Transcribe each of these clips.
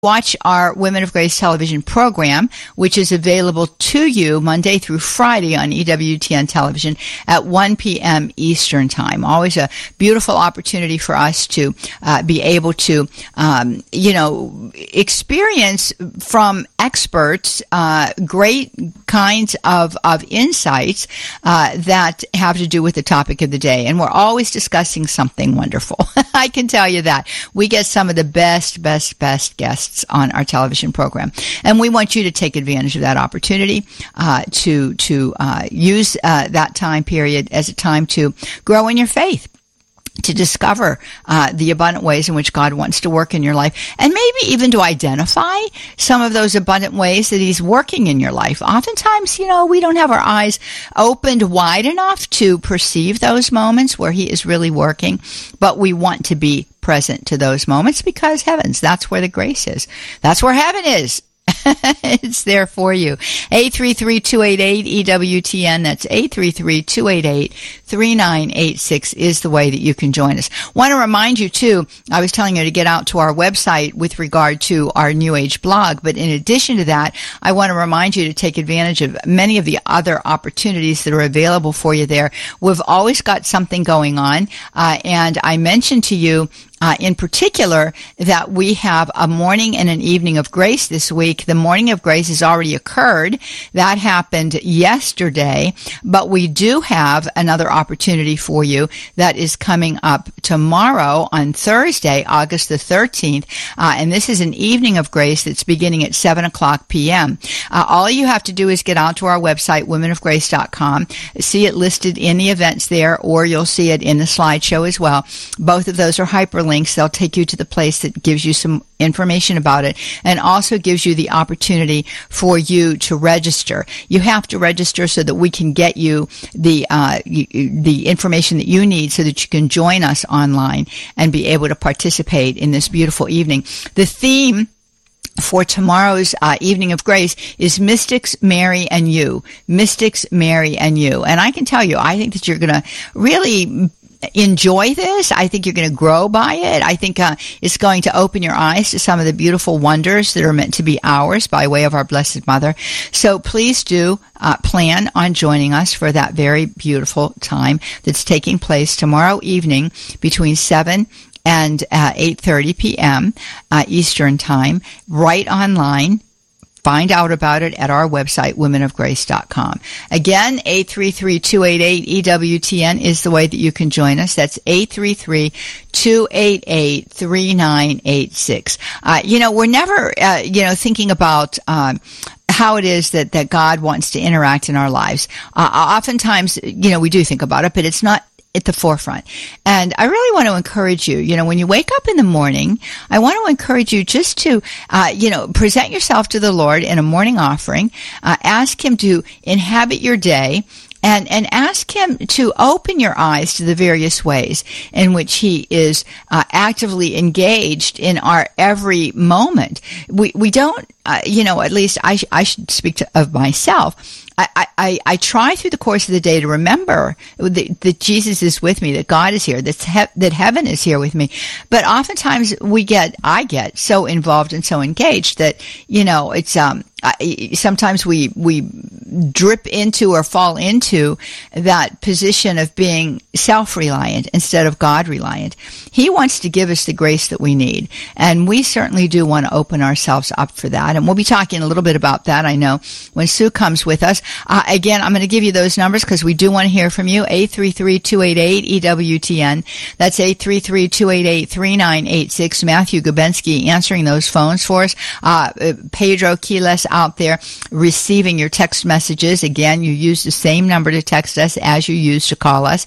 watch our Women of Grace television program, which is available to you Monday through Friday on EWTN television at 1 p.m. Eastern time. Always a beautiful opportunity for us to be able to, experience from experts great kinds of insights that have to do with the topic of the day. And we're always discussing something wonderful. I can tell you that. We get some of the best guests on our television program. And we want you to take advantage of that opportunity to use that time period as a time to grow in your faith, to discover the abundant ways in which God wants to work in your life, and maybe even to identify some of those abundant ways that He's working in your life. Oftentimes, we don't have our eyes opened wide enough to perceive those moments where He is really working, but we want to be present to those moments because that's where the grace is. That's where heaven is. It's there for you. 833-288-EWTN. That's 833-288-3986 is the way that you can join us. Want to remind you, too, I was telling you to get out to our website with regard to our New Age blog, but in addition to that, I want to remind you to take advantage of many of the other opportunities that are available for you there. We've always got something going on, and I mentioned to you in particular, that we have a morning and an evening of grace this week. The morning of grace has already occurred. That happened yesterday, but we do have another opportunity for you that is coming up tomorrow on Thursday, August the 13th, and this is an evening of grace that's beginning at 7 o'clock p.m. All you have to do is get onto our website, womenofgrace.com, see it listed in the events there, or you'll see it in the slideshow as well. Both of those are hyperlinks. They'll take you to the place that gives you some information about it and also gives you the opportunity for you to register. You have to register so that we can get you the information that you need so that you can join us online and be able to participate in this beautiful evening. The theme for tomorrow's evening of grace is Mystics, Mary, and You. Mystics, Mary, and You. And I can tell you, I think that you're going to really enjoy this. I think you're going to grow by it. I think it's going to open your eyes to some of the beautiful wonders that are meant to be ours by way of our Blessed Mother. So please do plan on joining us for that very beautiful time that's taking place tomorrow evening between 7 and 8:30 p.m. Eastern Time, right online. Find out about it at our website, womenofgrace.com. Again, 833-288-EWTN is the way that you can join us. That's 833-288-3986. We're never, thinking about how it is that God wants to interact in our lives. Oftentimes, we do think about it, but it's not at the forefront. And I really want to encourage you, when you wake up in the morning, I want to encourage you just to, present yourself to the Lord in a morning offering, ask Him to inhabit your day, and ask Him to open your eyes to the various ways in which He is actively engaged in our every moment. We don't, at least I should speak of myself. I try through the course of the day to remember that Jesus is with me, that God is here, that heaven is here with me. But oftentimes I get so involved and so engaged that, it's, sometimes we drip into or fall into that position of being self-reliant instead of God-reliant. He wants to give us the grace that we need, and we certainly do want to open ourselves up for that. And we'll be talking a little bit about that, I know, when Sue comes with us. Again, I'm going to give you those numbers because we do want to hear from you. 833-288-EWTN. That's 833-288-3986. Matthew Gubensky answering those phones for us. Pedro Quiles out there receiving your text messages. Again, you use the same number to text us as you use to call us,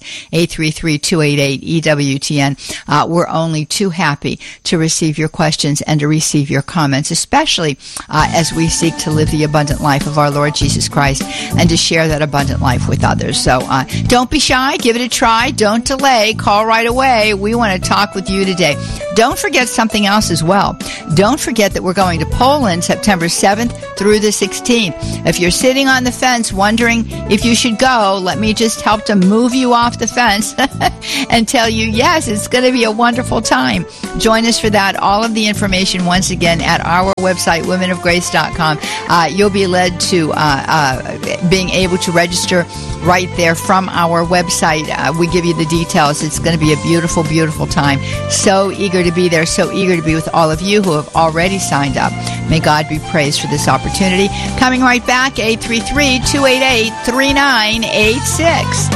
833-288-EWTN. We're only too happy to receive your questions and to receive your comments, especially as we seek to live the abundant life of our Lord Jesus Christ and to share that abundant life with others. So don't be shy. Give it a try. Don't delay. Call right away. We want to talk with you today. Don't forget something else as well. Don't forget that we're going to Poland September 7th through the 16th. If you're sitting on the fence wondering if you should go, let me just help to move you off the fence and tell you, yes, it's going to be a wonderful time. Join us for that. All of the information, once again, at our website, womenofgrace.com. You'll be led to being able to register right there from our website. We give you the details. It's going to be a beautiful, beautiful time. So eager to be there. So eager to be with all of you who have already signed up. May God be praised for this opportunity. Coming right back, 833-288-3986.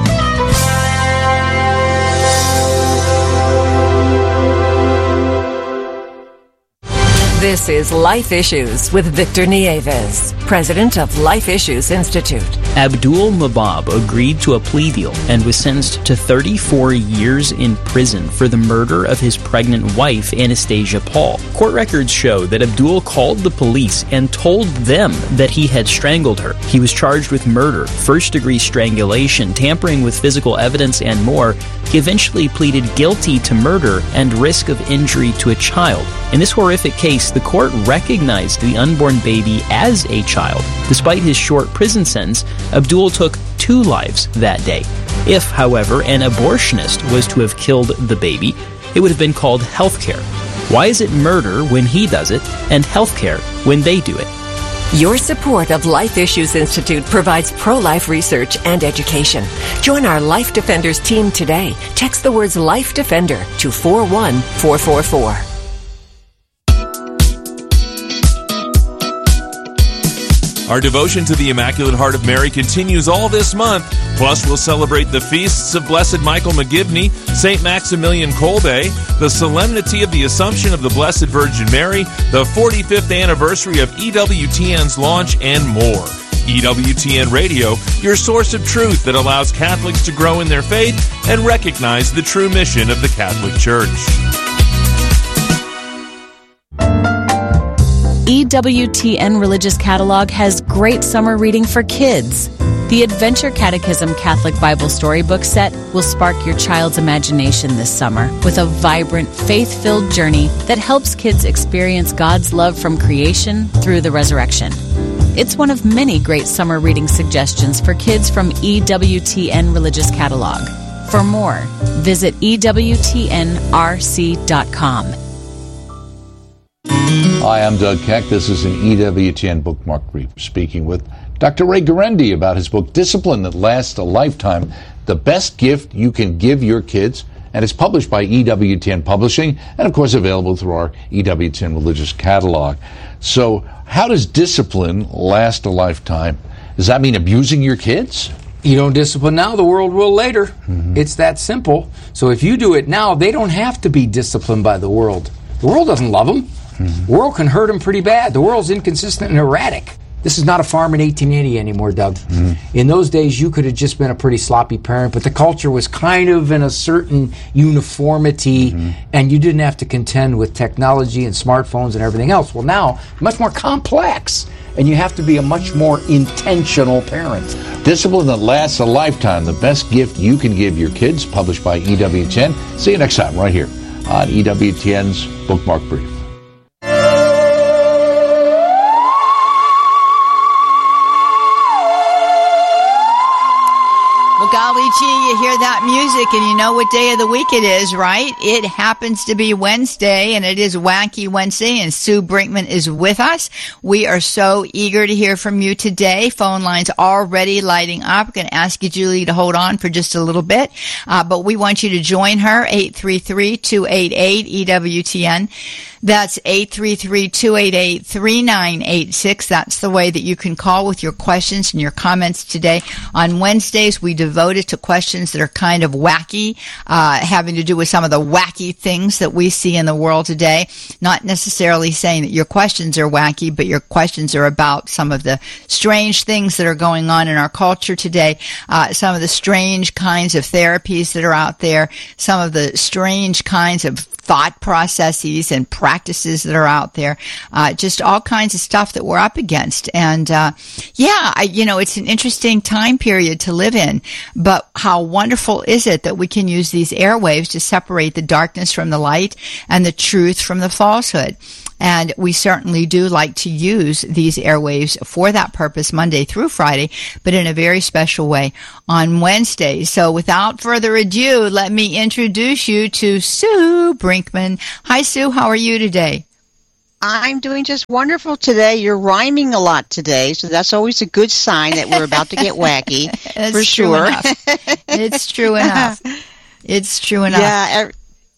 This is Life Issues with Victor Nieves, president of Life Issues Institute. Abdul Mabab agreed to a plea deal and was sentenced to 34 years in prison for the murder of his pregnant wife, Anastasia Paul. Court records show that Abdul called the police and told them that he had strangled her. He was charged with murder, first-degree strangulation, tampering with physical evidence, and more. He eventually pleaded guilty to murder and risk of injury to a child. In this horrific case, the court recognized the unborn baby as a child. Despite his short prison sentence, Abdul took 2 lives that day. If, however, an abortionist was to have killed the baby, it would have been called healthcare. Why is it murder when he does it and healthcare when they do it? Your support of Life Issues Institute provides pro-life research and education. Join our Life Defenders team today. Text the words Life Defender to 41444. Our devotion to the Immaculate Heart of Mary continues all this month. Plus, we'll celebrate the feasts of Blessed Michael McGivney, St. Maximilian Kolbe, the Solemnity of the Assumption of the Blessed Virgin Mary, the 45th anniversary of EWTN's launch, and more. EWTN Radio, your source of truth that allows Catholics to grow in their faith and recognize the true mission of the Catholic Church. EWTN Religious Catalog has great summer reading for kids. The Adventure Catechism Catholic Bible Storybook Set will spark your child's imagination this summer with a vibrant, faith-filled journey that helps kids experience God's love from creation through the resurrection. It's one of many great summer reading suggestions for kids from EWTN Religious Catalog. For more, visit EWTNRC.com. Hi, I'm Doug Keck. This is an EWTN Bookmark Brief, speaking with Dr. Ray Guarendi about his book, Discipline That Lasts a Lifetime, the best gift you can give your kids. And it's published by EWTN Publishing and, of course, available through our EWTN Religious Catalog. So how does discipline last a lifetime? Does that mean abusing your kids? You don't discipline now, the world will later. Mm-hmm. It's that simple. So if you do it now, they don't have to be disciplined by the world. The world doesn't love them. Mm-hmm. The world can hurt them pretty bad. The world's inconsistent and erratic. This is not a farm in 1880 anymore, Doug. Mm-hmm. In those days, you could have just been a pretty sloppy parent, but the culture was kind of in a certain uniformity, mm-hmm. and you didn't have to contend with technology and smartphones and everything else. Well, now, much more complex, and you have to be a much more intentional parent. Discipline That Lasts a Lifetime, the best gift you can give your kids, published by EWTN. See you next time right here on EWTN's Bookmark Brief. Well, golly gee, you hear that music and you know what day of the week it is, right? It happens to be Wednesday, and it is Wacky Wednesday, and Sue Brinkman is with us. We are so eager to hear from you today. Phone lines already lighting up. I'm going to ask you, Julie, to hold on for just a little bit, but we want you to join her, 833-288-EWTN. That's 833-288-3986. That's the way that you can call with your questions and your comments today. On Wednesdays, we devote it to questions that are kind of wacky, having to do with some of the wacky things that we see in the world today. Not necessarily saying that your questions are wacky, but your questions are about some of the strange things that are going on in our culture today, some of the strange kinds of therapies that are out there, some of the strange kinds of thought processes and practices that are out there, just all kinds of stuff that we're up against. And it's an interesting time period to live in, but how wonderful is it that we can use these airwaves to separate the darkness from the light and the truth from the falsehood? And we certainly do like to use these airwaves for that purpose Monday through Friday, but in a very special way on Wednesday. So without further ado, let me introduce you to Sue Brinkman. Hi, Sue. How are you today? I'm doing just wonderful today. You're rhyming a lot today, so that's always a good sign that we're about to get wacky, for sure. It's true enough. It's true enough. Yeah.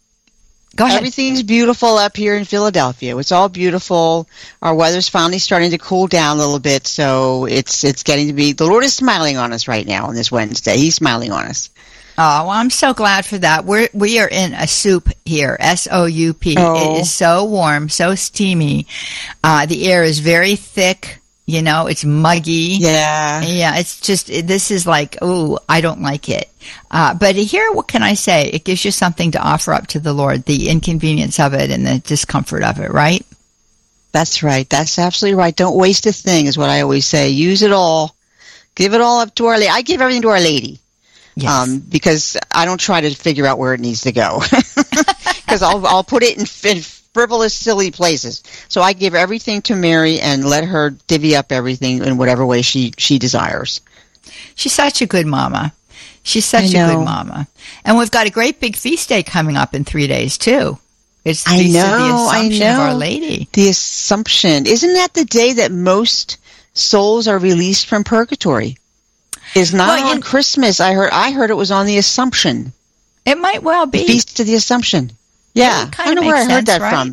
Go ahead. Everything's beautiful up here in Philadelphia. It's all beautiful. Our weather's finally starting to cool down a little bit, so it's getting to be. The Lord is smiling on us right now on this Wednesday. He's smiling on us. Oh, well, I'm so glad for that. We are in a soup here, S-O-U-P. Oh. It is so warm, so steamy. The air is very thick. You know, it's muggy. Yeah. Yeah, it's just, this is like, oh, I don't like it. But here, what can I say? It gives you something to offer up to the Lord, the inconvenience of it and the discomfort of it, right? That's right. That's absolutely right. Don't waste a thing is what I always say. Use it all. Give it all up to Our Lady. I give everything to Our Lady. Yes. Because I don't try to figure out where it needs to go. Because I'll put it in frivolous, silly places. So I give everything to Mary and let her divvy up everything in whatever way she desires. She's such a good mama. She's such a good mama. And we've got a great big feast day coming up in 3 days, too. It's the Feast of the Assumption of Our Lady. The Assumption. Isn't that the day that most souls are released from purgatory? It's not on Christmas. I heard it was on the Assumption. It might well be. The Feast of the Assumption. Yeah. I don't know where I heard that from.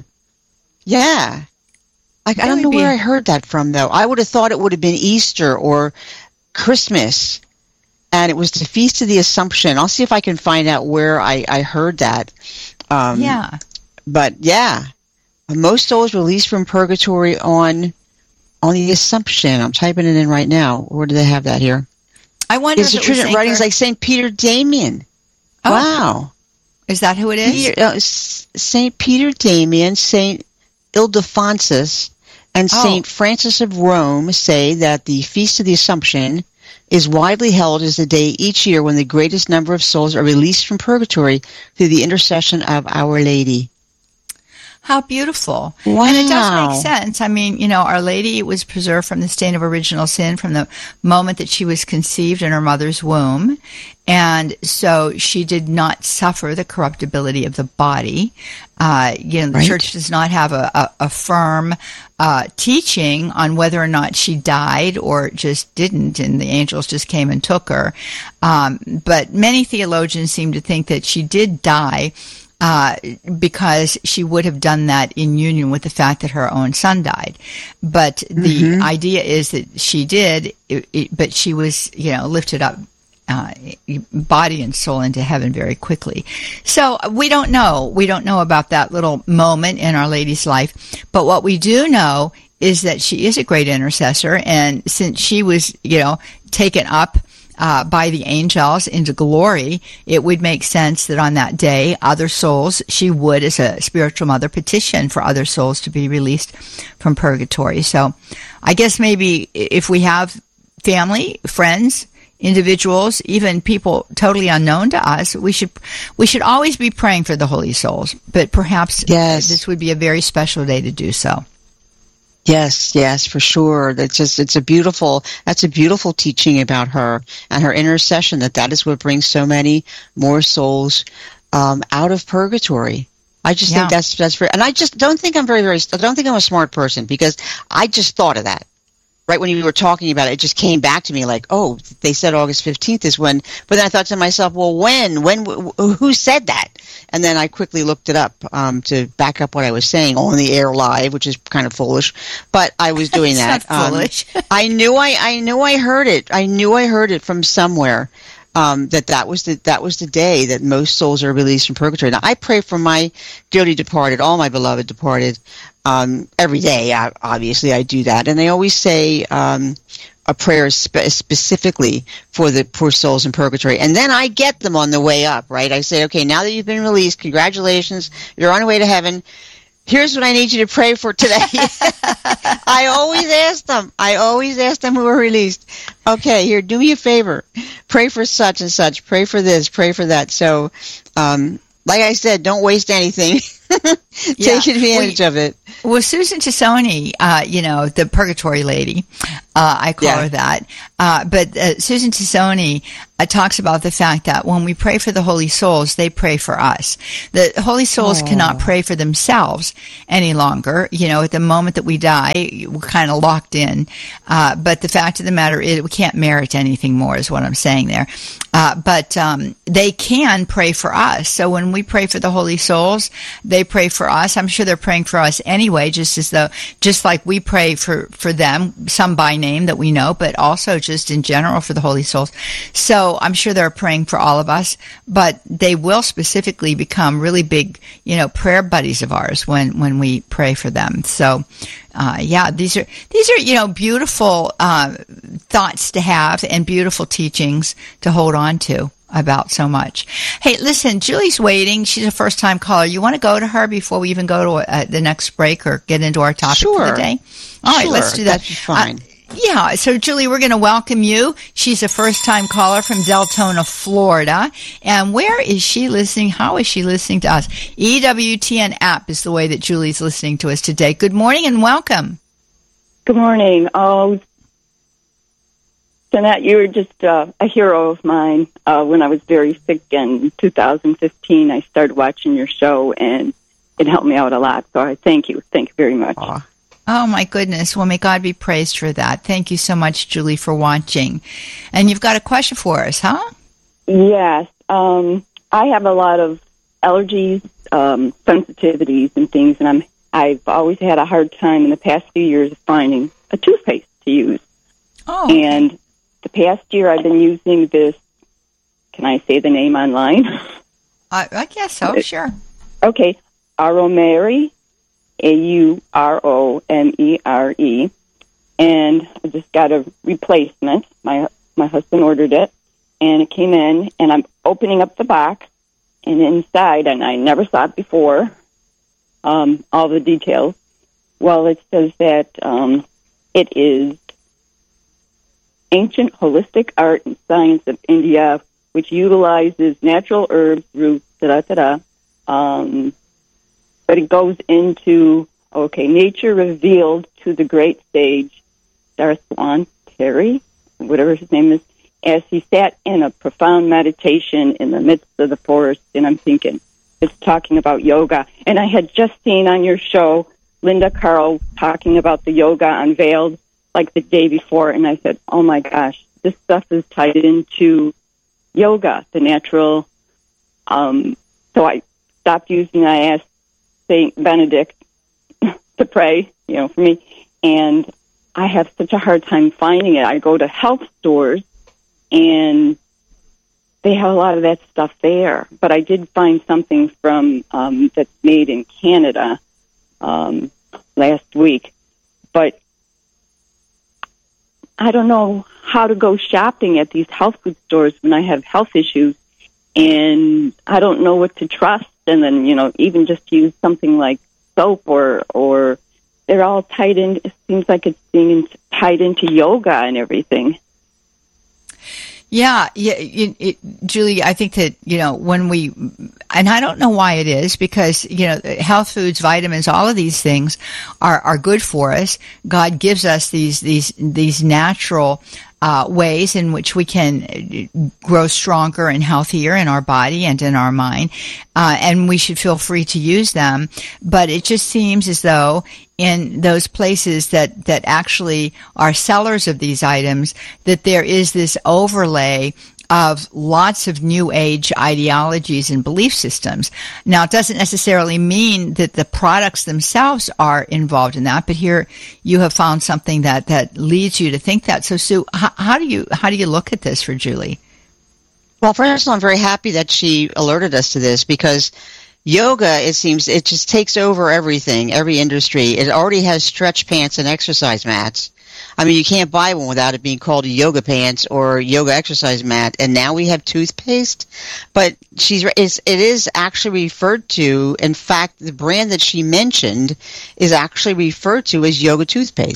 Yeah. I don't know where I heard that from, though. I would have thought it would have been Easter or Christmas, and it was the Feast of the Assumption. I'll see if I can find out where I heard that. Yeah. But, yeah. Most souls released from purgatory on the Assumption. I'm typing it in right now. Where do they have that here? I wonder if it was writings like St. Peter Damian. Oh. Wow. Is that who it is? St. Peter Damian, St. Ildefonsus, and St. Francis of Rome say that the Feast of the Assumption is widely held as a day each year when the greatest number of souls are released from purgatory through the intercession of Our Lady. How beautiful. Wow. And it does make sense. I mean, you know, Our Lady was preserved from the stain of original sin from the moment that she was conceived in her mother's womb. And so she did not suffer the corruptibility of the body. The Church does not have a firm teaching on whether or not she died or just didn't, and the angels just came and took her. But many theologians seem to think that she did die because she would have done that in union with the fact that her own son died. But the idea is that she did, but she was, lifted up body and soul into heaven very quickly. So we don't know. We don't know about that little moment in Our Lady's life. But what we do know is that she is a great intercessor. And since she was, taken up by the angels into glory, it would make sense that on that day, other souls, she would, as a spiritual mother, petition for other souls to be released from purgatory. So I guess maybe if we have family, friends, individuals, even people totally unknown to us, we should always be praying for the holy souls. But perhaps this would be a very special day to do so. Yes, for sure. That's a beautiful teaching about her and her intercession. That is what brings so many more souls out of purgatory. I just think that's very, and I just don't think I'm I don't think I'm a smart person, because I just thought of that. Right when you were talking about it, it just came back to me like, oh, they said August 15th is when. But then I thought to myself, well, when, who said that? And then I quickly looked it up to back up what I was saying on the air live, which is kind of foolish. But I was doing that. Not foolish. I knew I heard it. I knew I heard it from somewhere. That was the day that most souls are released from purgatory. Now, I pray for my dearly departed, all my beloved departed, every day. Obviously, I do that, and I always say a prayer specifically for the poor souls in purgatory, and then I get them on the way up. Right? I say, okay, now that you've been released, congratulations, you're on your way to heaven. Here's what I need you to pray for today. I always ask them who are released. Okay, here, do me a favor. Pray for such and such. Pray for this. Pray for that. So like I said, don't waste anything. Take advantage of it. Well, Susan Tassoni, the purgatory lady, I call her that. But Susan Tassoni talks about the fact that when we pray for the holy souls, they pray for us. The holy souls cannot pray for themselves any longer. At the moment that we die, we're kind of locked in. But the fact of the matter is we can't merit anything more is what I'm saying there. But they can pray for us. So when we pray for the holy souls, they pray for us. I'm sure they're praying for us anyway, just like we pray for them, some by name that we know, but also just in general for the holy souls. So I'm sure they're praying for all of us, but they will specifically become really big, prayer buddies of ours when we pray for them. So, these are beautiful thoughts to have and beautiful teachings to hold on to about so much. Hey, listen, Julie's waiting. She's a first-time caller. You want to go to her before we even go to the next break or get into our topic for the day? All right, let's do that. That'd be fine. So Julie, we're going to welcome you. She's a first-time caller from Deltona, Florida. And where is she listening? How is she listening to us? EWTN app is the way that Julie's listening to us today. Good morning and welcome. Good morning. Oh, Jeanette, you were just a hero of mine. When I was very sick in 2015, I started watching your show, and it helped me out a lot. So I thank you. Thank you very much. Oh, my goodness. Well, may God be praised for that. Thank you so much, Julie, for watching. And you've got a question for us, huh? Yes. I have a lot of allergies, sensitivities, and things, and I've always had a hard time in the past few years finding a toothpaste to use. Oh. And the past year I've been using this, can I say the name online? I guess so, sure. Okay, Auromere, Auromere, and I just got a replacement. My husband ordered it, and it came in, and I'm opening up the box, and inside, and I never saw it before, all the details. Well, it says that it is ancient holistic art and science of India, which utilizes natural herbs, roots, but it goes into, nature revealed to the great sage, Saraswati, whatever his name is, as he sat in a profound meditation in the midst of the forest. And I'm thinking, it's talking about yoga. And I had just seen on your show, Linda Carl talking about the yoga unveiled like the day before. And I said, oh my gosh, this stuff is tied into yoga, the natural. So I stopped using, I asked St. Benedict to pray, for me. And I have such a hard time finding it. I go to health stores and they have a lot of that stuff there. But I did find something from that's made in Canada last week. But I don't know how to go shopping at these health food stores when I have health issues, and I don't know what to trust. And then, even just use something like soap or they're all tied in. It seems like it's being tied into yoga and everything. Yeah, Julie, I think that, when we, and I don't know why it is, because, health foods, vitamins, all of these things are good for us. God gives us these natural ways in which we can grow stronger and healthier in our body and in our mind, and we should feel free to use them. But it just seems as though in those places that actually are sellers of these items, that there is this overlay of lots of new age ideologies and belief systems. Now, it doesn't necessarily mean that the products themselves are involved in that, but here you have found something that leads you to think that. So, Sue, how do you look at this for Julie? Well, first of all, I'm very happy that she alerted us to this, because yoga, it seems, it just takes over everything, every industry. It already has stretch pants and exercise mats. I mean, you can't buy one without it being called a yoga pants or yoga exercise mat. And now we have toothpaste. But it is actually referred to. In fact, the brand that she mentioned is actually referred to as yoga toothpaste.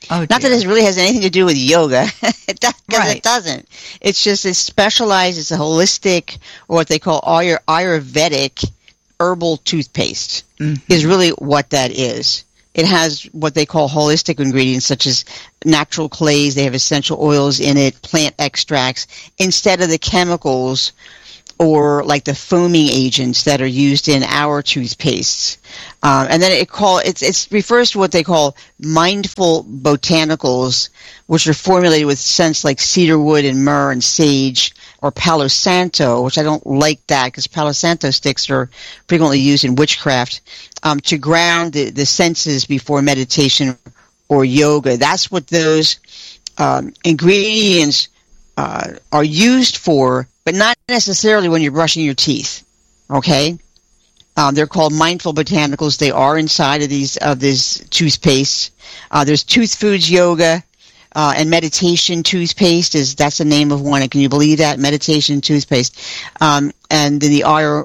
Not that it really has anything to do with yoga, because Right. it doesn't. It's just it's specialized. It's a holistic, or what they call Ayurvedic herbal toothpaste. Is really what that is. It has what they call holistic ingredients, such as natural clays. They have essential oils in it, plant extracts, instead of the chemicals or like the foaming agents that are used in our toothpastes. And then it refers to what they call mindful botanicals, which are formulated with scents like cedarwood and myrrh and sage, or Palo Santo, which I don't like that because Palo Santo sticks are frequently used in witchcraft, to ground the senses before meditation or yoga. That's what those ingredients are used for, but not necessarily when you're brushing your teeth. Okay? They're called mindful botanicals. They are inside of this toothpaste. There's Tooth Foods Yoga and Meditation toothpaste. That's the name of one. And can you believe that? Meditation toothpaste. And then the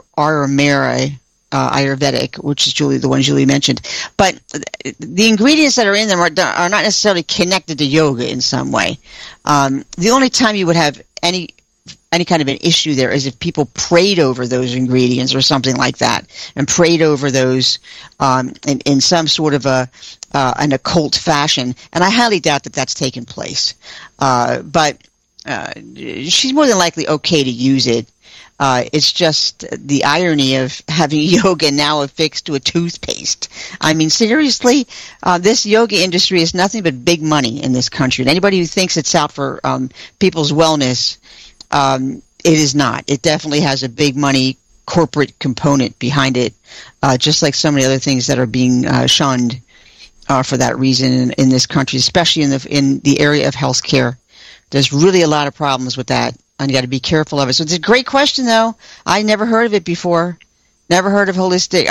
Ayurvedic, which is the one Julie mentioned. But the ingredients that are in them are not necessarily connected to yoga in some way. The only time you would have any kind of an issue there is if people prayed over those ingredients or something like that, and prayed over those in some sort of an occult fashion. And I highly doubt that that's taken place. But she's more than likely okay to use it. It's just the irony of having yoga now affixed to a toothpaste. I mean, seriously, this yoga industry is nothing but big money in this country. And anybody who thinks it's out for people's wellness, it is not. It definitely has a big money corporate component behind it, just like so many other things that are being shunned for that reason in this country, especially in the area of healthcare. There's really a lot of problems with that, and you got to be careful of it. So it's a great question, though. I never heard of it before. Never heard of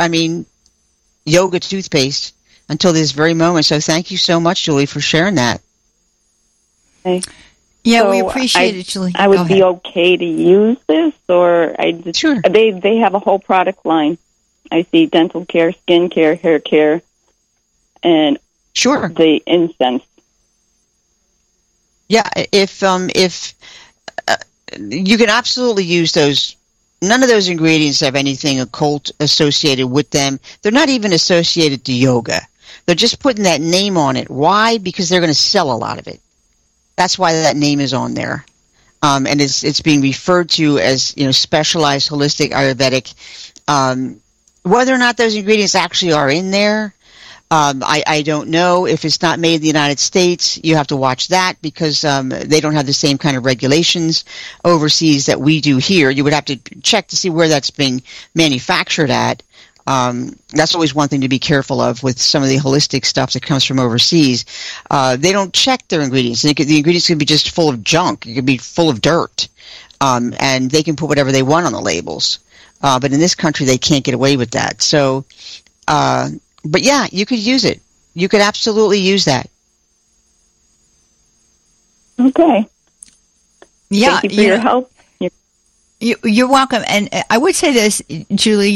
yoga toothpaste until this very moment. So thank you so much, Julie, for sharing that. Okay. Yeah, so we appreciate it, Julie. I would be okay to use this, or Sure. They have a whole product line. I see dental care, skin care, hair care, and Sure. the incense. Yeah, if you can absolutely use those. None of those ingredients have anything occult associated with them. They're not even associated to yoga. They're just putting that name on it. Why? Because they're going to sell a lot of it. That's why that name is on there. And it's being referred to as, specialized holistic Ayurvedic. Whether or not those ingredients actually are in there, I don't know. If it's not made in the United States, you have to watch that because they don't have the same kind of regulations overseas that we do here. You would have to check to see where that's being manufactured at. That's always one thing to be careful of with some of the holistic stuff that comes from overseas. They don't check their ingredients. The ingredients can be just full of junk. It could be full of dirt. And they can put whatever they want on the labels. But in this country, they can't get away with that. So, but yeah, you could use it. You could absolutely use that. Okay. Yeah, Thank you for your help. You're welcome. And I would say this, Julie,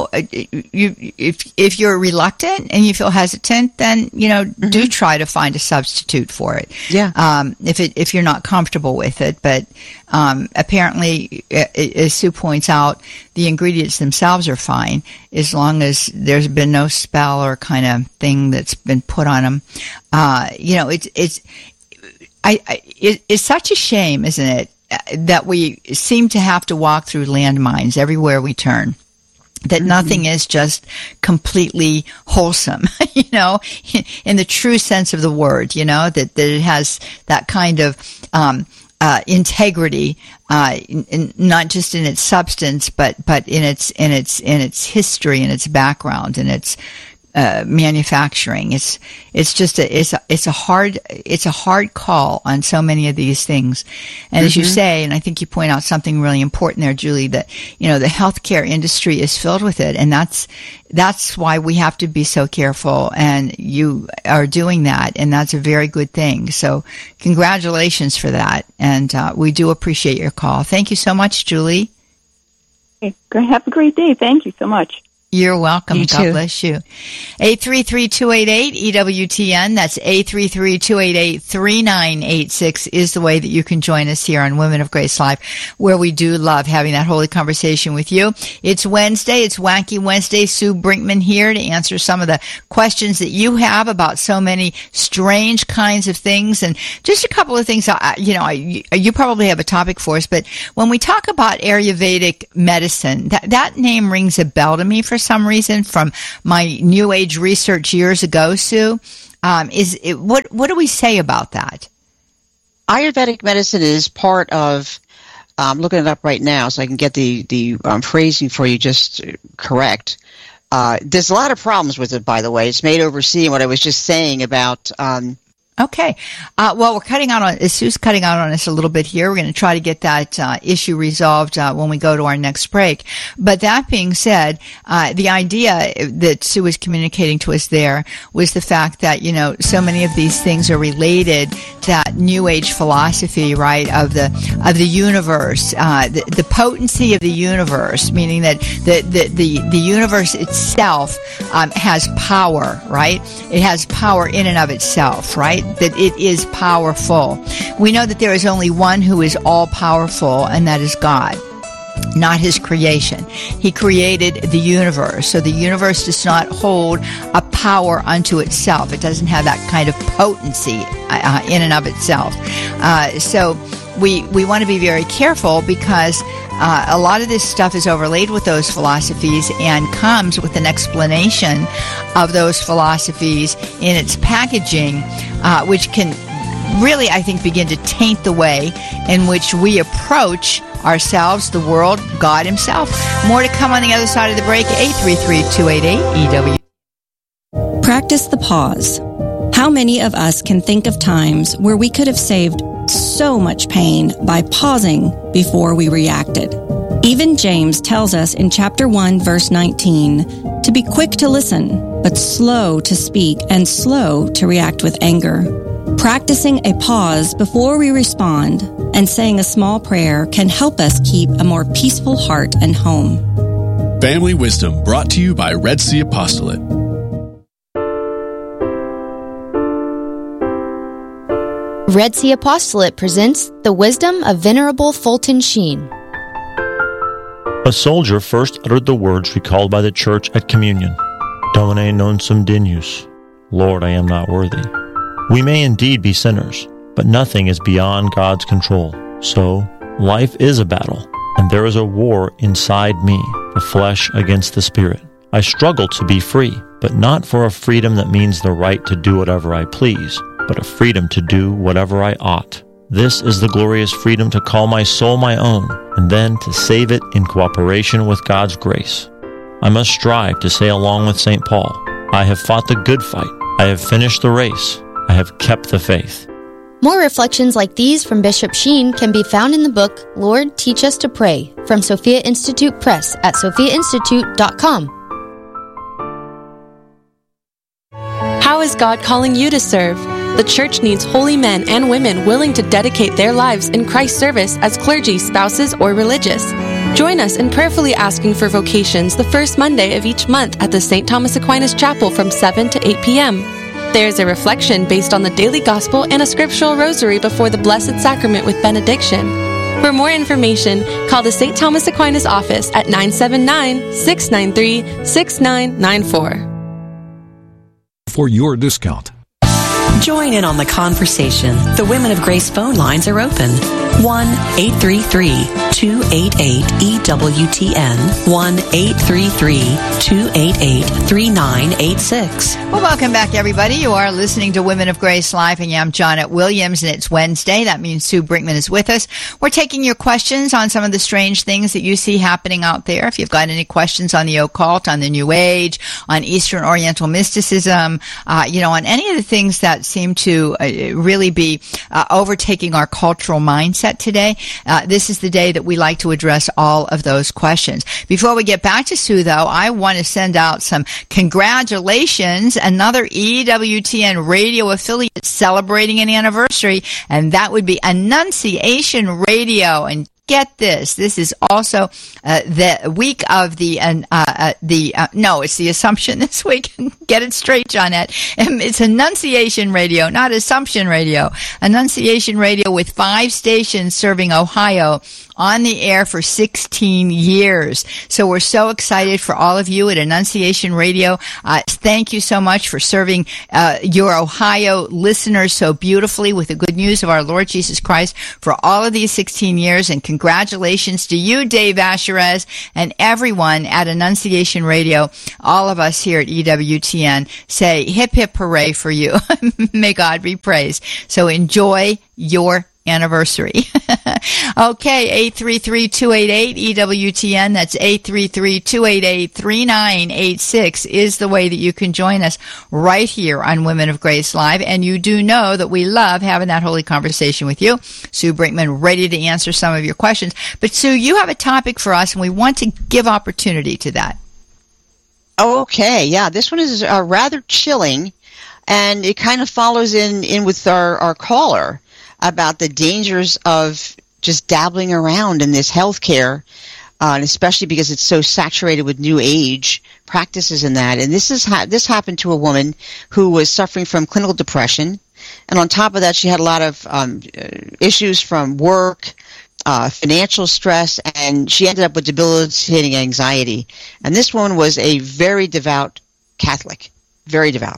if you're reluctant and you feel hesitant, then, do try to find a substitute for it. Yeah. If you're not comfortable with it. But apparently, as Sue points out, the ingredients themselves are fine as long as there's been no spell or kind of thing that's been put on them. It's such a shame, isn't it, that we seem to have to walk through landmines everywhere we turn, that nothing is just completely wholesome, in the true sense of the word, that it has that kind of integrity, not just in its substance, but in its history and its background and its manufacturing. It's a hard call on so many of these things. And as you say, and I think you point out something really important there, Julie, that, the healthcare industry is filled with it. And that's why we have to be so careful. And you are doing that. And that's a very good thing. So congratulations for that. And, we do appreciate your call. Thank you so much, Julie. Okay. Have a great day. Thank you so much. You're welcome. You God too. bless you. 833-288-EWTN. That's 833-288-3986 is the way that you can join us here on Women of Grace Live, where we do love having that holy conversation with you. It's Wednesday. It's Wacky Wednesday. Sue Brinkman here to answer some of the questions that you have about so many strange kinds of things. And just a couple of things, you probably have a topic for us, but when we talk about Ayurvedic medicine, that name rings a bell to me for some reason from my New Age research years ago, Sue. What do we say about that? Ayurvedic medicine is part of, I'm looking it up right now so I can get the phrasing for you just correct. There's a lot of problems with it, by the way. It's made overseeing what I was just saying about... Okay. Well, we're cutting out on, Sue's cutting out on us a little bit here. We're going to try to get that issue resolved when we go to our next break. But that being said, the idea that Sue was communicating to us there was the fact that, so many of these things are related to that New Age philosophy, right, of the universe, the potency of the universe, meaning that the universe itself has power, right? It has power in and of itself, right? That it is powerful. We know that there is only one who is all-powerful, and that is God, not his creation. He created the universe, so the universe does not hold a power unto itself. It doesn't have that kind of potency in and of itself. So we want to be very careful because a lot of this stuff is overlaid with those philosophies and comes with an explanation of those philosophies in its packaging, which can really, I think, begin to taint the way in which we approach ourselves, the world, God himself. More to come on the other side of the break. 833-288-EW. Practice the pause. How many of us can think of times where we could have saved so much pain by pausing before we reacted? Even James tells us in chapter 1, verse 19, to be quick to listen, but slow to speak and slow to react with anger. Practicing a pause before we respond and saying a small prayer can help us keep a more peaceful heart and home. Family Wisdom brought to you by Red Sea Apostolate. Red Sea Apostolate presents The Wisdom of Venerable Fulton Sheen. A soldier first uttered the words recalled by the church at communion, Domine non sum dignus, Lord, I am not worthy. We may indeed be sinners, but nothing is beyond God's control. So, life is a battle, and there is a war inside me, the flesh against the spirit. I struggle to be free, but not for a freedom that means the right to do whatever I please, but a freedom to do whatever I ought. This is the glorious freedom to call my soul my own, and then to save it in cooperation with God's grace. I must strive to say along with St. Paul, I have fought the good fight, I have finished the race, I have kept the faith. More reflections like these from Bishop Sheen can be found in the book, Lord, Teach Us to Pray, from Sophia Institute Press at sophiainstitute.com. How is God calling you to serve? The church needs holy men and women willing to dedicate their lives in Christ's service as clergy, spouses, or religious. Join us in prayerfully asking for vocations the first Monday of each month at the St. Thomas Aquinas Chapel from 7 to 8 p.m. There's a reflection based on the daily gospel and a scriptural rosary before the Blessed Sacrament with benediction. For more information, call the St. Thomas Aquinas office at 979-693-6994. For your discount. Join in on the conversation. The Women of Grace phone lines are open. 1-833-288-EWTN. 1-833-288-3986. Well, welcome back, everybody. You are listening to Women of Grace Live, and I'm Janet Williams, and it's Wednesday. That means Sue Brinkman is with us. We're taking your questions on some of the strange things that you see happening out there. If you've got any questions on the occult, on the New Age, on Eastern Oriental mysticism, on any of the things that seem to really be overtaking our cultural mindset today, this is the day that we like to address all of those questions. Before we get back to Sue, though, I want to send out some congratulations. Another EWTN radio affiliate celebrating an anniversary, and that would be Annunciation Radio. And get this. This is also the week of it's the Assumption this week. Get it straight, Johnette. It's Annunciation Radio, not Assumption Radio. Annunciation Radio with 5 stations serving Ohio on the air for 16 years. So we're so excited for all of you at Annunciation Radio. Thank you so much for serving your Ohio listeners so beautifully with the good news of our Lord Jesus Christ for all of these 16 years. And congratulations to you, Dave Asherez, and everyone at Annunciation Radio. All of us here at EWTN say hip, hip, hooray for you. May God be praised. So enjoy your anniversary. Okay, 833-288-EWTN. That's 833-288-3986 is the way that you can join us right here on Women of Grace Live. And you do know that we love having that holy conversation with you. Sue Brinkman ready to answer some of your questions. But Sue, you have a topic for us, and we want to give opportunity to that. Okay, yeah, this one is rather chilling, and it kind of follows in with our caller about the dangers of just dabbling around in this healthcare, and especially because it's so saturated with New Age practices in that. And this happened to a woman who was suffering from clinical depression, and on top of that, she had a lot of issues from work, financial stress, and she ended up with debilitating anxiety. And this woman was a very devout Catholic, very devout.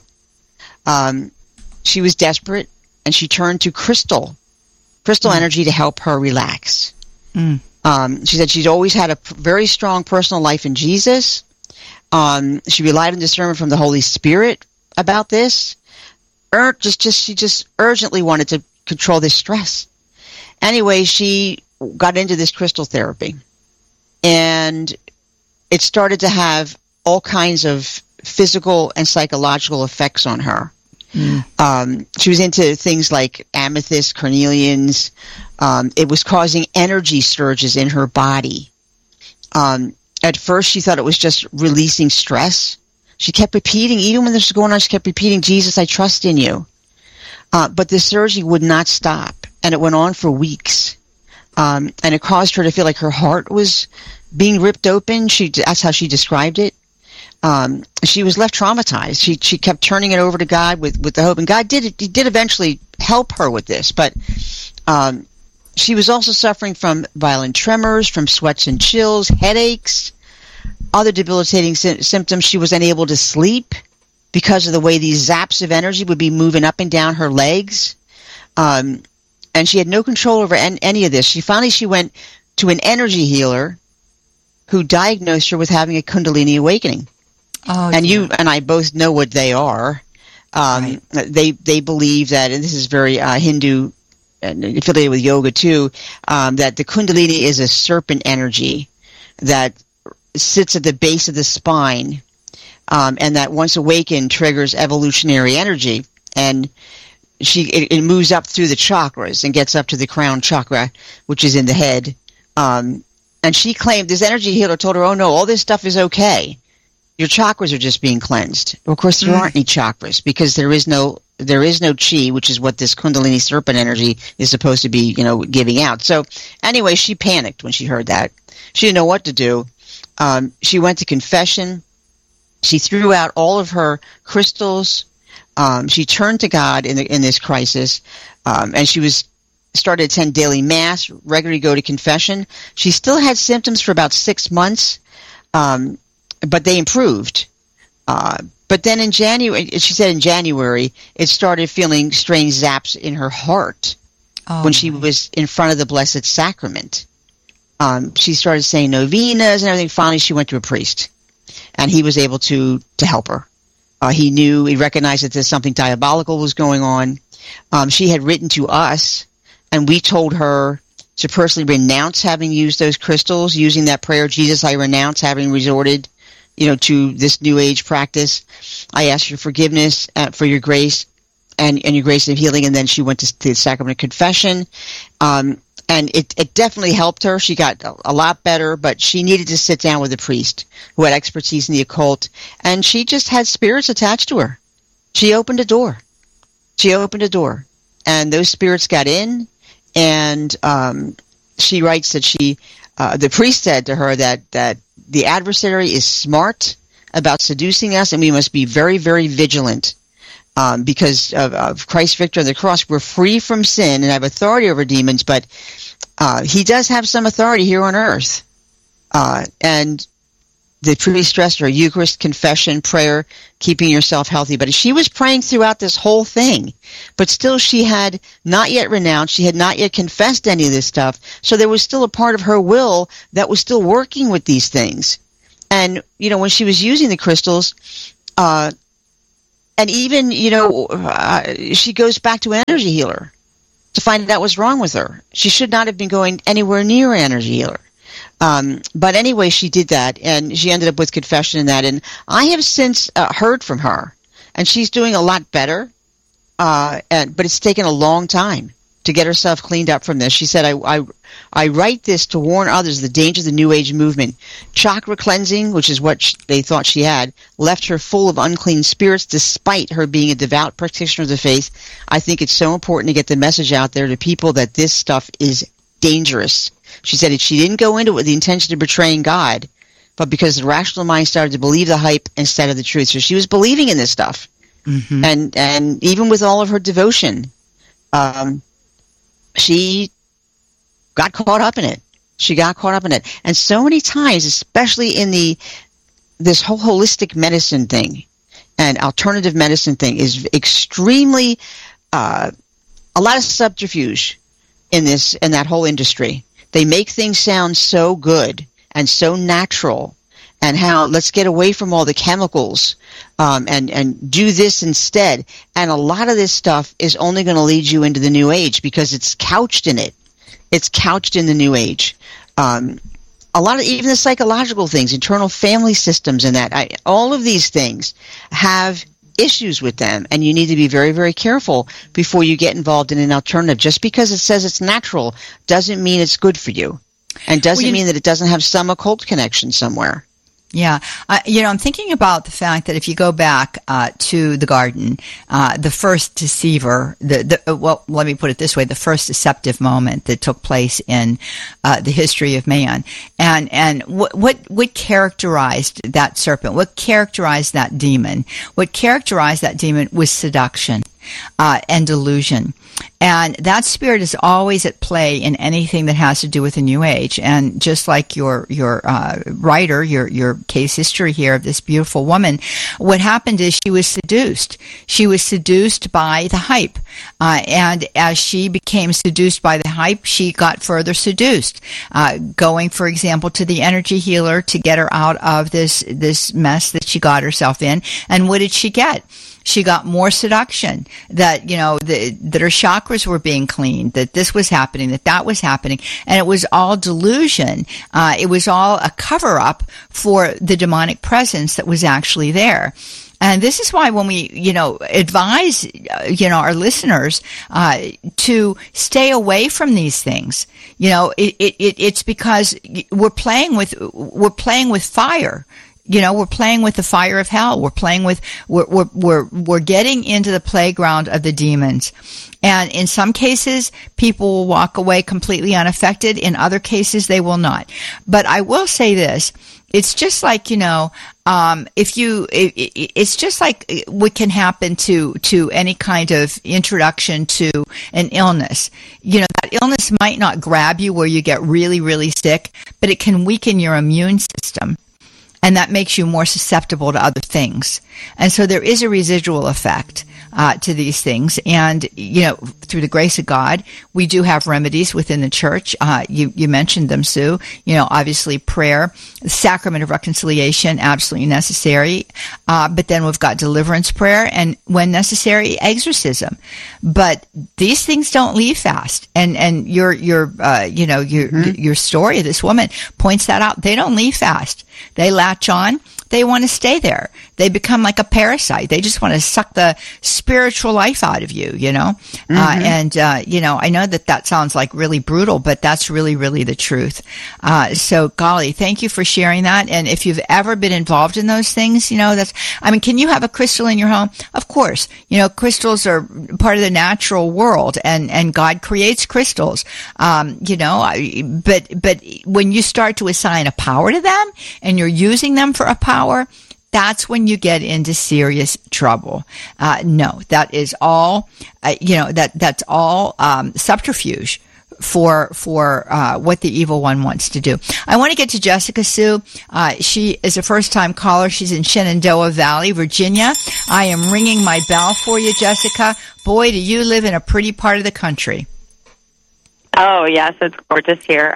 She was desperate, and she turned to crystal energy to help her relax. She said she's always had a very strong personal life in Jesus. She relied on discernment from the Holy Spirit about this. She just urgently wanted to control this stress. Anyway, she got into this crystal therapy, and it started to have all kinds of physical and psychological effects on her. She was into things like amethyst, carnelians. It was causing energy surges in her body. At first, she thought it was just releasing stress. She kept repeating, even when this was going on, she kept repeating, Jesus, I trust in you. But the surging would not stop, and it went on for weeks. And it caused her to feel like her heart was being ripped open. That's how she described it. She was left traumatized. She kept turning it over to God with the hope, and God did eventually help her with this, but she was also suffering from violent tremors, from sweats and chills, headaches, other debilitating symptoms. She was unable to sleep because of the way these zaps of energy would be moving up and down her legs, and she had no control over any of this. She went to an energy healer who diagnosed her with having a Kundalini awakening. And you and I both know what they are. Right. They believe that, and this is very Hindu, and affiliated with yoga too, that the Kundalini is a serpent energy that sits at the base of the spine, and that once awakened triggers evolutionary energy, and it moves up through the chakras and gets up to the crown chakra, which is in the head. And she claimed, this energy healer told her, oh no, all this stuff is okay. Your chakras are just being cleansed. Of course, there aren't any chakras because there is no chi, which is what this Kundalini serpent energy is supposed to be, giving out. So anyway, she panicked when she heard that. She didn't know what to do. She went to confession. She threw out all of her crystals. She turned to God in this crisis, and she started to attend daily mass, regularly go to confession. She still had symptoms for about 6 months. But they improved. But then in January, she said in January, it started feeling strange zaps in her heart when she was in front of the Blessed Sacrament. She started saying novenas and everything. Finally, she went to a priest, and he was able to help her. He recognized that there's something diabolical was going on. She had written to us, and we told her to personally renounce having used those crystals, using that prayer, Jesus, I renounce having resorted to this New Age practice. I ask your forgiveness for your grace and your grace of healing. And then she went to the sacrament of confession. And it definitely helped her. She got a lot better, but she needed to sit down with a priest who had expertise in the occult. And she just had spirits attached to her. She opened a door. And those spirits got in, and she writes that the priest said to her that the adversary is smart about seducing us, and we must be very, very vigilant. Because of Christ's victory on the cross, we're free from sin and have authority over demons, but he does have some authority here on earth. And the priest stressed her Eucharist, confession, prayer, keeping yourself healthy. But she was praying throughout this whole thing. But still, she had not yet renounced. She had not yet confessed any of this stuff. So there was still a part of her will that was still working with these things. And, when she was using the crystals, and even, she goes back to an energy healer to find out what's wrong with her. She should not have been going anywhere near an energy healer. But anyway, she did that, and she ended up with confession in that. And I have since heard from her, and she's doing a lot better. But it's taken a long time to get herself cleaned up from this. She said, I write this to warn others of the danger of the New Age movement. Chakra cleansing, which is what they thought she had, left her full of unclean spirits despite her being a devout practitioner of the faith. I think it's so important to get the message out there to people that this stuff is dangerous. She said she didn't go into it with the intention of betraying God, but because the rational mind started to believe the hype instead of the truth. So she was believing in this stuff. Mm-hmm. And even with all of her devotion, she got caught up in it. And so many times, especially in this whole holistic medicine thing and alternative medicine thing, is extremely a lot of subterfuge in that whole industry. They make things sound so good and so natural, and how let's get away from all the chemicals and do this instead. And a lot of this stuff is only going to lead you into the New Age because it's couched in it. It's couched in the New Age. A lot of even the psychological things, internal family systems, and that all of these things have issues with them, and you need to be very, very careful before you get involved in an alternative. Just because it says it's natural doesn't mean it's good for you, and doesn't mean that it doesn't have some occult connection somewhere. Yeah. I'm thinking about the fact that if you go back to the garden, the first deceiver, let me put it this way, the first deceptive moment that took place in the history of man, and what characterized that serpent, what characterized that demon? What characterized that demon was seduction and delusion. And that spirit is always at play in anything that has to do with the New Age. And just like your writer, your case history here of this beautiful woman, what happened is she was seduced. She was seduced by the hype. And as she became seduced by the hype, she got further seduced. Going, for example, to the energy healer to get her out of this mess that she got herself in. And what did she get? She got more seduction, that, that her chakras were being cleaned, that this was happening, that was happening. And it was all delusion. It was all a cover-up for the demonic presence that was actually there. And this is why when we, advise, our listeners, to stay away from these things, it's because we're playing with fire. We're playing with the fire of hell. We're getting into the playground of the demons. And in some cases, people will walk away completely unaffected. In other cases, they will not. But I will say this. It's just like, it's just like what can happen to any kind of introduction to an illness. That illness might not grab you where you get really, really sick, but it can weaken your immune system. And that makes you more susceptible to other things. And so there is a residual effect to these things. And, through the grace of God, we do have remedies within the church. You mentioned them, Sue. Obviously prayer, the sacrament of reconciliation, absolutely necessary. But then we've got deliverance prayer and, when necessary, exorcism. But these things don't leave fast. And your story of this woman points that out. They don't leave fast. They latch on. They want to stay there. they become like a parasite. They just want to suck the spiritual life out of you, you know? You know, I know that sounds like really brutal, but that's really, really the truth. So golly, thank you for sharing that. And if you've ever been involved in those things, you know, can you have a crystal in your home? Of course. You know, crystals are part of the natural world, and God creates crystals. You know, but when you start to assign a power to them and you're using them for a power, that's when you get into serious trouble. No, that is all, you know, that's all subterfuge for what the evil one wants to do. I want to get to Jessica Sue. She is a first-time caller. She's in Shenandoah Valley, Virginia. I am ringing my bell for you, Jessica. Boy, do you live in a pretty part of the country. Oh, yes, it's gorgeous here.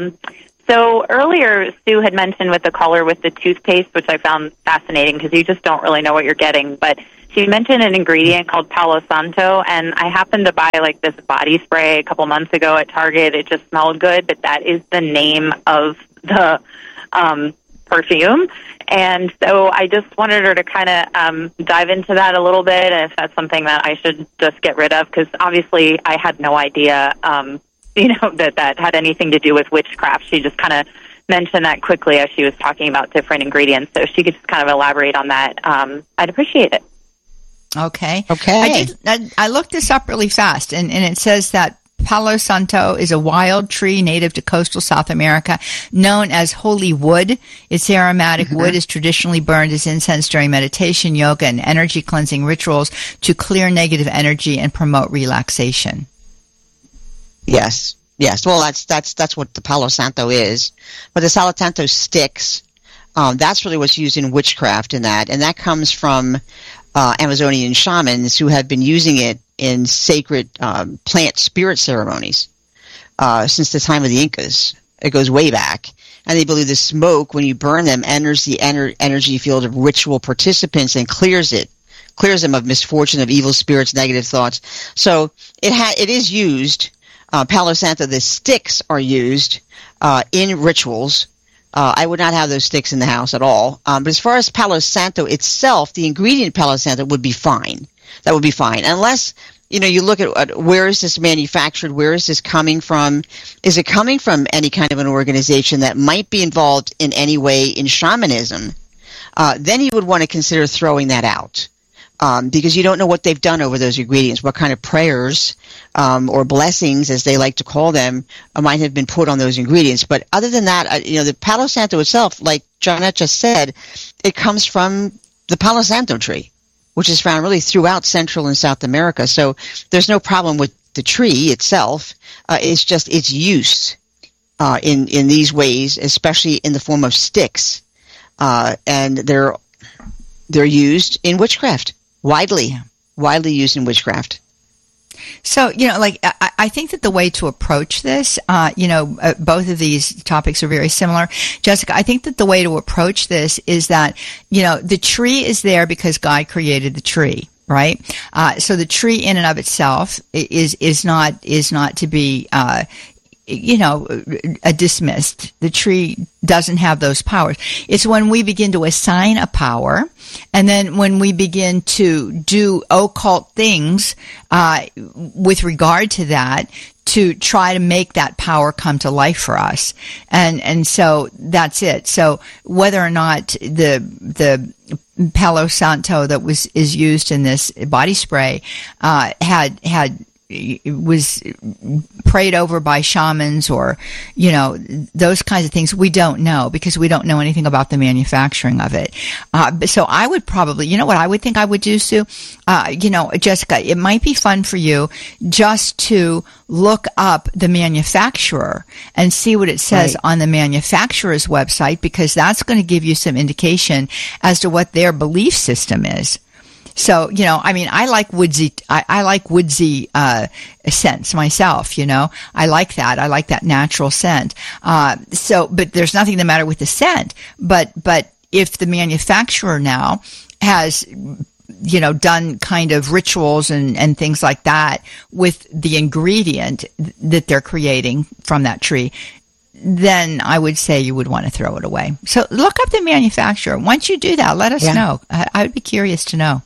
So earlier, Sue had mentioned with the caller with the toothpaste, which I found fascinating because you just don't really know what you're getting. But she mentioned an ingredient called Palo Santo, and I happened to buy like this body spray a couple months ago at Target. It just smelled good, but that is the name of the perfume. And so I just wanted her to kind of dive into that a little bit, and if that's something that I should just get rid of, because obviously I had no idea you know, that had anything to do with witchcraft. She just kind of mentioned that quickly as she was talking about different ingredients. So if she could just kind of elaborate on that, I'd appreciate it. Okay. Okay. I looked this up really fast, and it says that Palo Santo is a wild tree native to coastal South America, known as holy wood. Its aromatic wood is traditionally burned as incense during meditation, yoga, and energy cleansing rituals to clear negative energy and promote relaxation. Yes. Well, that's what the Palo Santo is. But the Palo Santo sticks, that's really what's used in witchcraft and that comes from Amazonian shamans who have been using it in sacred plant spirit ceremonies since the time of the Incas. It goes way back. And they believe the smoke, when you burn them, enters the energy field of ritual participants and clears them of misfortune, of evil spirits, negative thoughts. So it is used. Palo Santo, the sticks are used in rituals. I would not have those sticks in the house at all. But as far as Palo Santo itself, the ingredient Palo Santo would be fine. That would be fine. Unless, you know, you look at where is this manufactured, where is this coming from? Is it coming from any kind of an organization that might be involved in any way in shamanism? Then you would want to consider throwing that out. Because you don't know what they've done over those ingredients, what kind of prayers or blessings, as they like to call them, might have been put on those ingredients. But other than that, you know, the Palo Santo itself, like Johnette just said, it comes from the Palo Santo tree, which is found really throughout Central and South America. So there's no problem with the tree itself. It's just its use in these ways, especially in the form of sticks, and they're used in witchcraft. Widely used in witchcraft. So, you know, like, I think that the way to approach this, both of these topics are very similar. Jessica, I think that the way to approach this is that, you know, the tree is there because God created the tree, right? So the tree in and of itself is not to be, dismissed. The tree doesn't have those powers. It's when we begin to assign a power, and then when we begin to do occult things with regard to that, to try to make that power come to life for us. And so that's it. So whether or not the Palo Santo that is used in this body spray was prayed over by shamans or, you know, those kinds of things, we don't know because we don't know anything about the manufacturing of it. So I would probably, you know what I would think I would do, Sue? Jessica, it might be fun for you just to look up the manufacturer and see what it says on the manufacturer's website, because that's going to give you some indication as to what their belief system is. So, you know, I mean, I like woodsy scents myself, you know. I like that. I like that natural scent. But there's nothing the matter with the scent. But if the manufacturer now has, you know, done kind of rituals and things like that with the ingredient that they're creating from that tree, then I would say you would want to throw it away. So look up the manufacturer. Once you do that, let us know. I would be curious to know.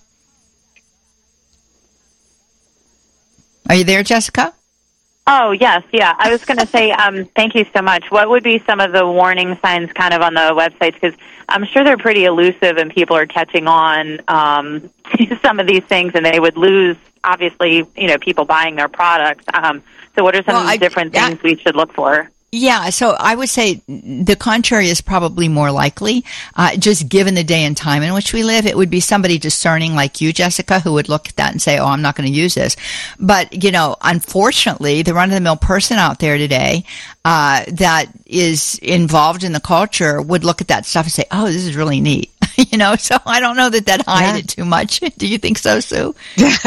Are you there, Jessica? Oh, yes, yeah. I was going to say thank you so much. What would be some of the warning signs kind of on the websites? Because I'm sure they're pretty elusive and people are catching on to some of these things, and they would lose, obviously, people buying their products. So what are some different things we should look for? Yeah, so I would say the contrary is probably more likely. Just given the day and time in which we live, it would be somebody discerning like you, Jessica, who would look at that and say, oh, I'm not going to use this. But, unfortunately, the run-of-the-mill person out there today that is involved in the culture would look at that stuff and say, oh, this is really neat. So I don't know that hide it too much. Do you think so, Sue?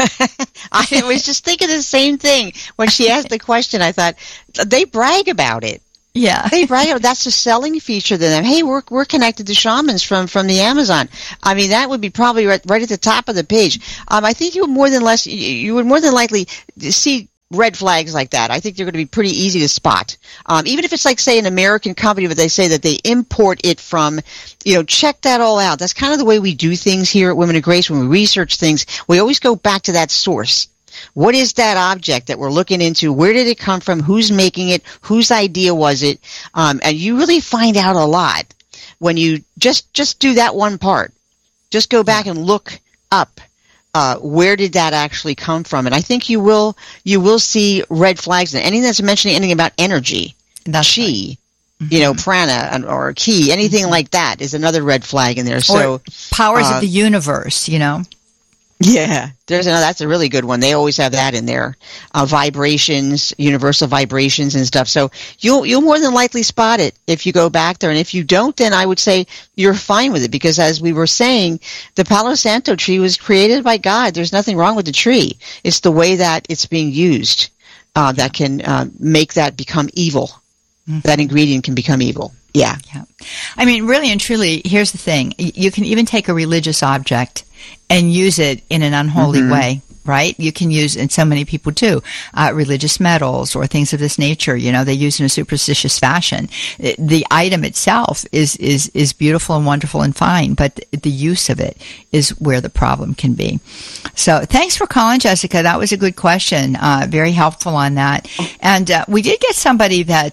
I was just thinking the same thing. When she asked the question, I thought, they brag about it. Yeah. They brag about it. That's a selling feature to them. Hey, we're connected to shamans from the Amazon. I mean, that would be probably right at the top of the page. I think you would more than likely see red flags like that. I think they're going to be pretty easy to spot. Even if it's like, say, an American company, but they say that they import it from, check that all out. That's kind of the way we do things here at Women of Grace. When we research things, we always go back to that source. What is that object that we're looking into? Where did it come from? Who's making it? Whose idea was it? And you really find out a lot when you just do that one part. Just go back and look up. Where did that actually come from? And I think you will see red flags. And anything that's mentioning anything about energy, chi, prana or ki, anything like that is another red flag in there. So or powers of the universe, Yeah, that's a really good one. They always have that in there. Vibrations, universal vibrations and stuff. So you'll more than likely spot it if you go back there. And if you don't, then I would say you're fine with it, because as we were saying, the Palo Santo tree was created by God. There's nothing wrong with the tree. It's the way that it's being used that can make that become evil. Mm-hmm. That ingredient can become evil. Yeah. I mean, really and truly, here's the thing. You can even take a religious object and use it in an unholy way, right? You can use, and so many people do, religious metals or things of this nature. They use in a superstitious fashion. The item itself is beautiful and wonderful and fine, but the use of it is where the problem can be. So thanks for calling, Jessica. That was a good question. Very helpful on that. And we did get somebody that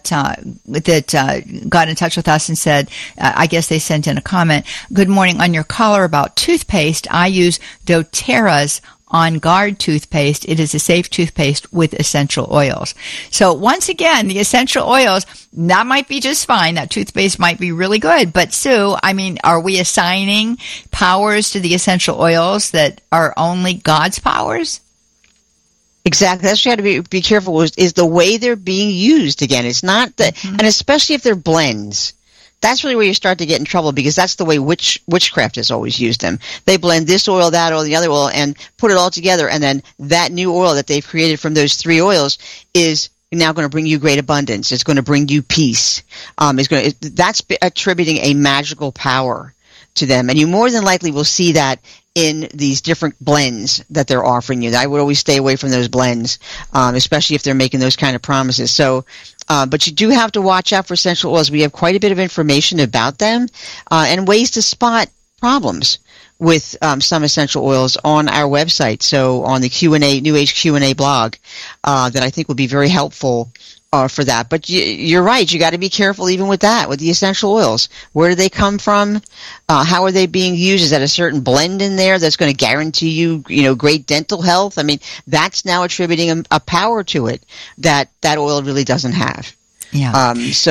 got in touch with us and said, I guess they sent in a comment. Good morning. On your caller about toothpaste, I use doTERRA's On Guard toothpaste. It is a safe toothpaste with essential oils. So once again, the essential oils, that might be just fine. That toothpaste might be really good. But Sue, I mean, are we assigning powers to the essential oils that are only God's powers? Exactly. That's what you have to be careful with, is the way they're being used. Again, it's not that, and especially if they're blends. That's really where you start to get in trouble, because that's the way witchcraft has always used them. They blend this oil, that oil, the other oil, and put it all together, and then that new oil that they've created from those three oils is now going to bring you great abundance. It's going to bring you peace. That's attributing a magical power to them, and you more than likely will see that in these different blends that they're offering you. I would always stay away from those blends, especially if they're making those kind of promises. So, but you do have to watch out for essential oils. We have quite a bit of information about them and ways to spot problems with some essential oils on our website. So on the Q&A, New Age Q&A blog, that I think will be very helpful for that. But you're right. You got to be careful even with that, with the essential oils. Where do they come from? How are they being used? Is that a certain blend in there that's going to guarantee you, great dental health? I mean, that's now attributing a power to it that oil really doesn't have. Yeah.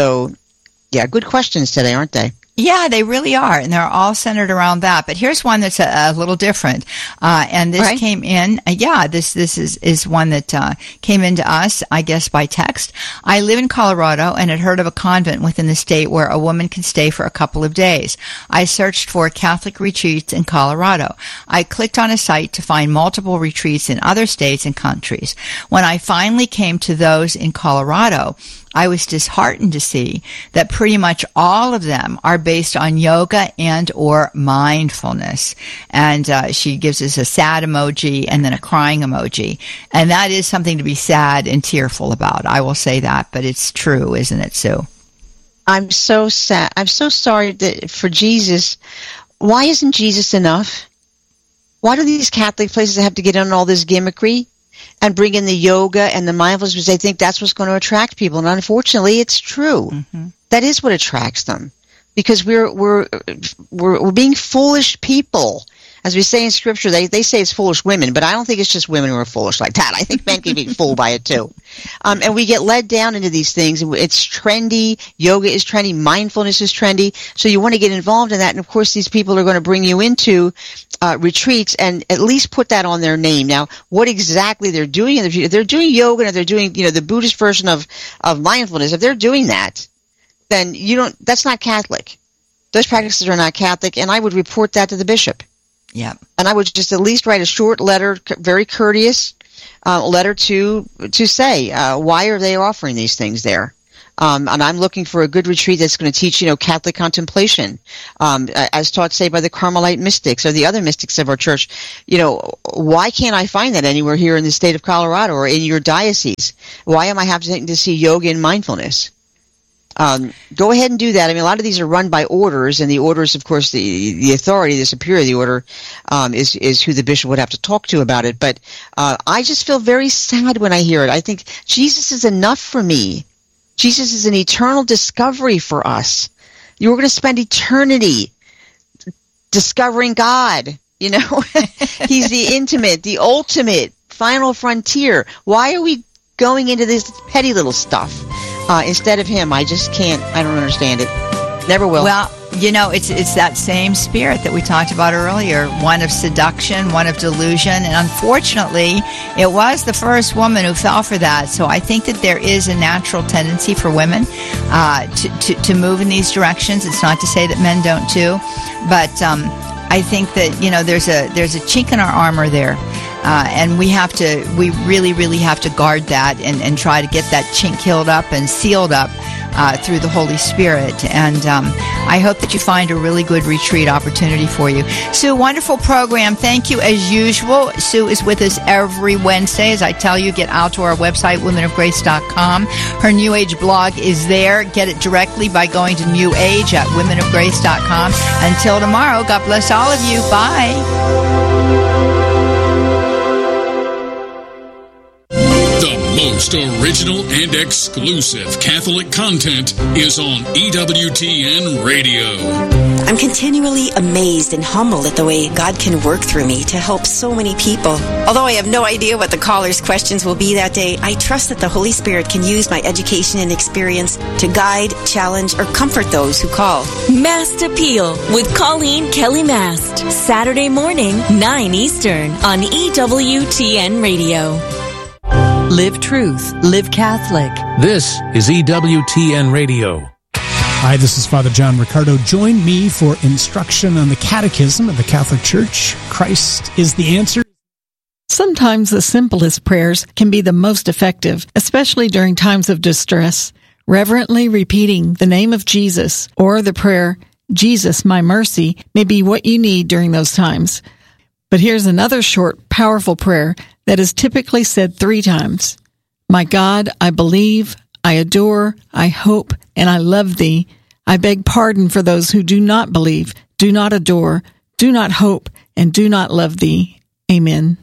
Good questions today, aren't they? Yeah, they really are, and they're all centered around that. But here's one that's a little different, and this came in. This is one that came into us, I guess, by text. I live in Colorado and had heard of a convent within the state where a woman can stay for a couple of days. I searched for Catholic retreats in Colorado. I clicked on a site to find multiple retreats in other states and countries. When I finally came to those in Colorado, I was disheartened to see that pretty much all of them are based on yoga and or mindfulness. And she gives us a sad emoji and then a crying emoji. And that is something to be sad and tearful about. I will say that, but it's true, isn't it, Sue? I'm so sad. I'm so sorry that for Jesus. Why isn't Jesus enough? Why do these Catholic places have to get on all this gimmickry and bring in the yoga and the mindfulness because they think that's what's going to attract people? And unfortunately, it's true. Mm-hmm. That is what attracts them, because we're being foolish people. As we say in Scripture, they say it's foolish women, but I don't think it's just women who are foolish like that. I think men can be fooled by it too. And we get led down into these things. It's trendy. Yoga is trendy. Mindfulness is trendy. So you want to get involved in that. And of course, these people are going to bring you into retreats and at least put that on their name. Now, what exactly they're doing in the retreat, if they're doing yoga and they're doing, the Buddhist version of mindfulness, if they're doing that, then that's not Catholic. Those practices are not Catholic, and I would report that to the bishop. Yeah. And I would just at least write a short letter, very courteous letter to say, why are they offering these things there? And I'm looking for a good retreat that's going to teach, Catholic contemplation, as taught, say, by the Carmelite mystics or the other mystics of our church. Why can't I find that anywhere here in the state of Colorado or in your diocese? Why am I having to see yoga and mindfulness? Go ahead and do that. I mean, a lot of these are run by orders, and the orders, of course, the authority, the superior of the order, is who the bishop would have to talk to about it. But I just feel very sad when I hear it. I think Jesus is enough for me. Jesus is an eternal discovery for us. You're going to spend eternity discovering God. He's the intimate, the ultimate, final frontier. Why are we going into this petty little stuff? Instead of him? I just can't. I don't understand it. Never will. Well, it's that same spirit that we talked about earlier, one of seduction, one of delusion, and unfortunately, it was the first woman who fell for that. So I think that there is a natural tendency for women to move in these directions. It's not to say that men don't too, but I think that there's a chink in our armor there. And we really, really have to guard that and try to get that chink healed up and sealed up through the Holy Spirit. And I hope that you find a really good retreat opportunity for you. Sue, wonderful program. Thank you as usual. Sue is with us every Wednesday. As I tell you, get out to our website, womenofgrace.com. Her New Age blog is there. Get it directly by going to New Age at womenofgrace.com. Until tomorrow, God bless all of you. Bye. The most original and exclusive Catholic content is on EWTN Radio. I'm continually amazed and humbled at the way God can work through me to help so many people. Although I have no idea what the callers' questions will be that day, I trust that the Holy Spirit can use my education and experience to guide, challenge, or comfort those who call. Mast Appeal with Colleen Kelly Mast. Saturday morning, 9 Eastern on EWTN Radio. Live truth. Live Catholic. This is EWTN Radio. Hi, this is Father John Riccardo. Join me for instruction on the Catechism of the Catholic Church. Christ is the answer. Sometimes the simplest prayers can be the most effective, especially during times of distress. Reverently repeating the name of Jesus or the prayer, Jesus, my mercy, may be what you need during those times. But here's another short, powerful prayer that is typically said 3 times. My God, I believe, I adore, I hope, and I love thee. I beg pardon for those who do not believe, do not adore, do not hope, and do not love thee. Amen.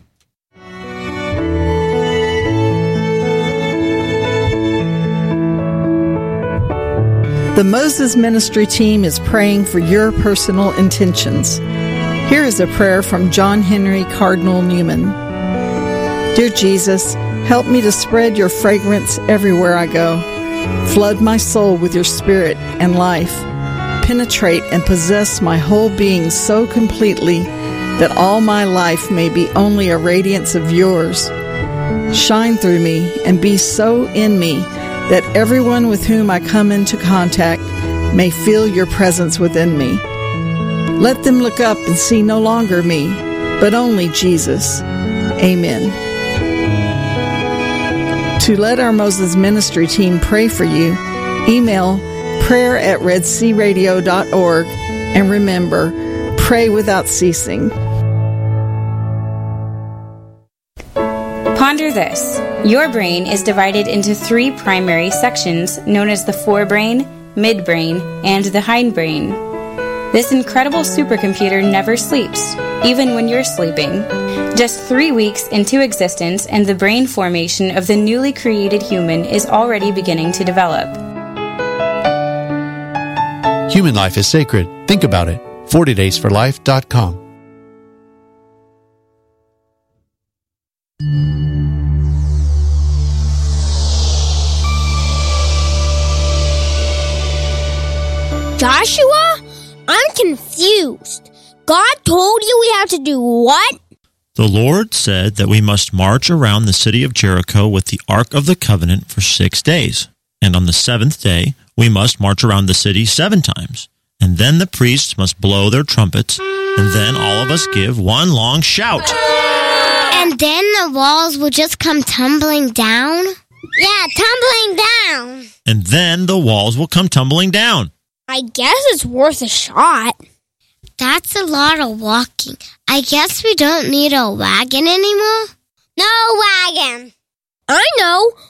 The Moses Ministry team is praying for your personal intentions. Here is a prayer from John Henry Cardinal Newman. Dear Jesus, help me to spread your fragrance everywhere I go. Flood my soul with your spirit and life. Penetrate and possess my whole being so completely that all my life may be only a radiance of yours. Shine through me and be so in me that everyone with whom I come into contact may feel your presence within me. Let them look up and see no longer me, but only Jesus. Amen. To let our Moses Ministry team pray for you, email prayer@redsearadio.org and remember, pray without ceasing. Ponder this. Your brain is divided into 3 primary sections known as the forebrain, midbrain, and the hindbrain. This incredible supercomputer never sleeps, even when you're sleeping. Just 3 weeks into existence, and the brain formation of the newly created human is already beginning to develop. Human life is sacred. Think about it. 40daysforlife.com. Joshua, I'm confused. God told you we have to do what? The Lord said that we must march around the city of Jericho with the Ark of the Covenant for 6 days. And on the seventh day, we must march around the city 7 times. And then the priests must blow their trumpets. And then all of us give one long shout. And then the walls will just come tumbling down? Yeah, tumbling down. And then the walls will come tumbling down. I guess it's worth a shot. That's a lot of walking. I guess we don't need a wagon anymore? No wagon. I know.